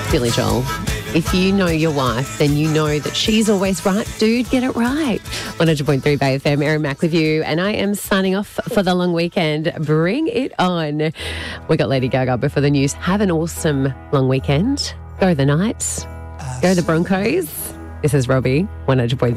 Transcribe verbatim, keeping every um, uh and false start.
Billy Joel. If you know your wife, then you know that she's always right. Dude, get it right. one hundred point three Bay F M, Erin Mack with you, and I am signing off for the long weekend. Bring it on. We got Lady Gaga before the news. Have an awesome long weekend. Go the Knights. Go the Broncos. This is Robbie, one hundred point three.